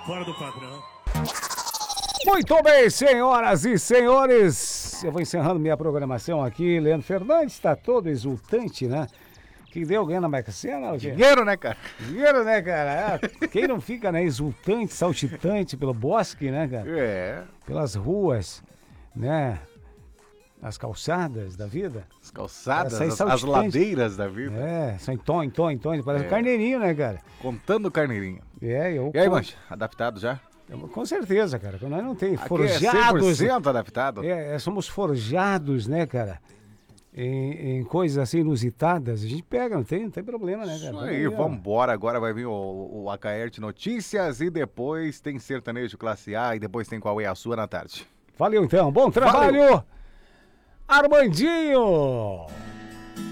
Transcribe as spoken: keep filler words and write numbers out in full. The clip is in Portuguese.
fora do padrão. Muito bem, senhoras e senhores, eu vou encerrando minha programação aqui. Leandro Fernandes está todo exultante, né? Que deu ganho na Mega Sena? Dinheiro, né, cara? Dinheiro, né, cara? Ah, quem não fica, né, exultante, saltitante pelo bosque, né, cara? É. Pelas ruas, né? As calçadas da vida. As calçadas, Cara, as, as ladeiras da vida. É, sai tom, em tom, em tom, parece É. um carneirinho, né, cara? Contando o carneirinho. É, eu... E aí, mancha, adaptado já? Com certeza, cara, nós não tem Aqui forjados... é cem por cento adaptado? É, somos forjados, né, cara? Em, em coisas assim inusitadas, a gente pega, não tem, não tem problema, né, cara? Isso aí, vambora, agora vai vir o, o Acaerte Notícias e depois tem Sertanejo Classe A e depois tem Qual é a Sua na tarde. Valeu então, bom trabalho! Valeu. Armandinho!